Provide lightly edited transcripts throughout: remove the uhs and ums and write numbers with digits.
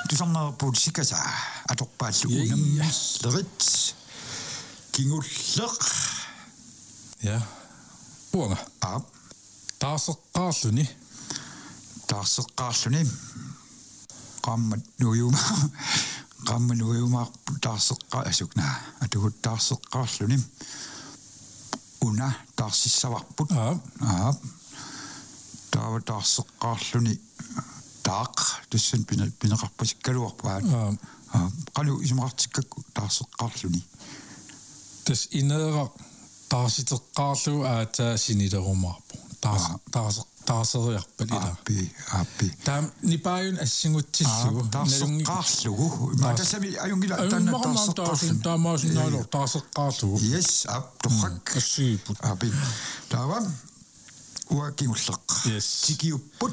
tusarnaa puusikasa atorpaallu unammallerit kingulleq ja uanga taarseqqaarluni qammat nuiuma taarseqqa asukna atugut taarseqqaarluni una taarsissavarput taava taarseqqaarluni taaq tussan pineqarpasikkaluarpaat qalu isumaqartikkakku taarseqqaarluni tas ineera taasiteqqaarlu aataasinilerumarpu taaseriarpat ila appi taam nipaayun assingutissugu taarseqqaarlugu matasami ajungila taarseqqaarlu taamaasunnaalo taarseqqaarlugu yes torrak assiiput appi taava uakingulleq tikiupput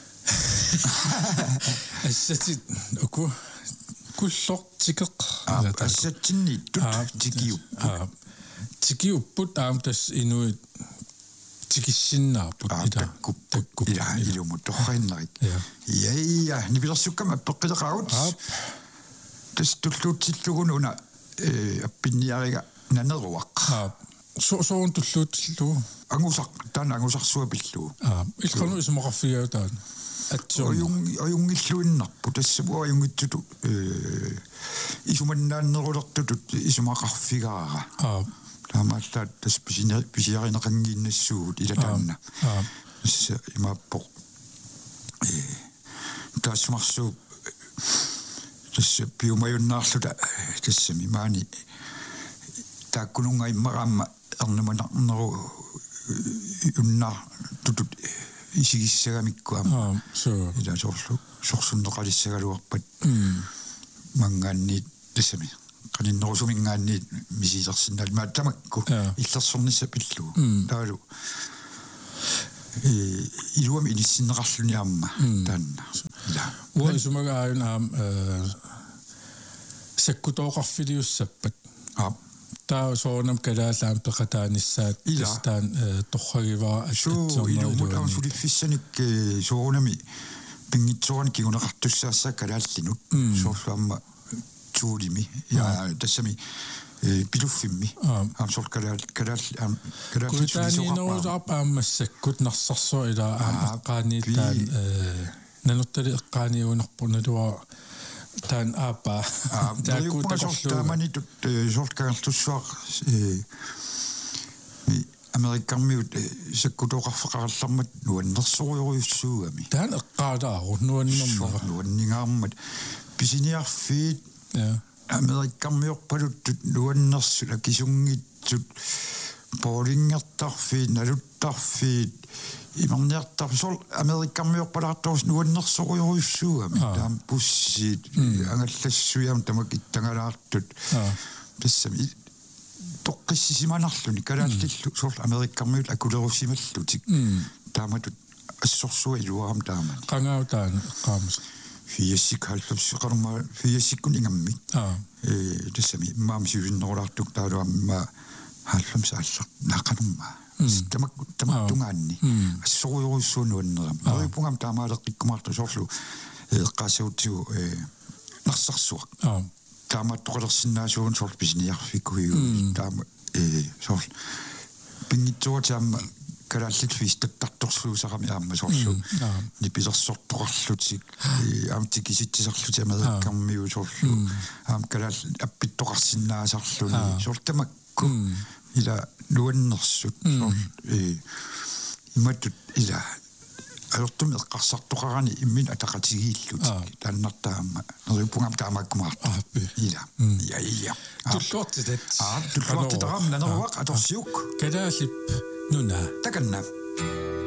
assatit uku kullortikeq assatsinniittut tikiupput tas inuit tikissinnaarput takkupput ila ilumut torrinnerik ja nipilersukkama peqqileqagut tas tulluutsillugun una appinniariga naneruaq soon tulluutillugu angusarsuа pillu ilqanu isumaqarfigautaat ajungilluinnarpu tassamu ajungitsutu isumannaannerulertutut isumaqarfigaara taamaalla tas pisiarineqangiinnassuut ilataanna tassa imaappoq taassumarsu tassa piumayunnaarluta tassami maani taakkununga immaqaamma ernumanarneru unnar tutut isigissagamikkuamma ila sorsunneqalissagaluarpat mangaanniit tassami qaninnerusumingaanniit misiilersinnaal maatamakku illersornissa pillu taalu iluam inissinneqarluniamma taanna ila ua isumagaayun sakkutooqarfiliussappat taa soonam kalaallaam peqataanissaat tastaan torragivara ilumut sulifissanik soonami pingitsoran kiguneqartussaassa kalaallinut soorluamma tuulimi ja tassami piluffimmi amsor kalaallisoqarpaam aammassakkut narsarsua ila aaqaaniittaan nanuttali eqqaaniunerpunalua tan apa taakkuutakorluamani sortkaartussuaq amerikkammiut sakkutoqarfaqarallarmat nuannersorioriussuugami taan eqqaalaaru nuanningaarmat pisiniarfiit amerikkammiorpaluttut nuannersula kisungitsut poolingertarfiit naluttarfiit imarniartarsol amerikkammiorpalaartoos nuannersorioriussuugami taam pussiit angallassuiam tamakittangalaartut tassami toqqissisimanarluni kalaaltillu sol amerikkammiut akulerusimallutik taamatut assorsuа iluaram taamani qangautaan eqqaamus fiassik halpsqarma fiassikkun ingammi tassami maamsiusinnerulaartuk taaluamma halpsa allaq naqanumma tamaktungaanni assoriuruissuunuanneram aripungam taamaaleqqikkumaartu sorlu eqqaasautiu narsarsuaq taamaattoqalersinnaasuun sorl pisiniarfikkuigu taama sorl pingitsuataamma kalaallit fiistattartorsuusarami aamma sorlu nipilersortoqarlutik aamtikisitsisarluti amerikkammiu sorlu aam kalaal appittoqarsinnaasarluni sortamakku ila nuannersut imatut ila alortum eqqarsartoqarani immin ataqatigiillutik taannartaamma neripungam taamakkumaarta ila ja tullortitat tullortitaram naneruaq atorsiuk kalaallip nuna takanna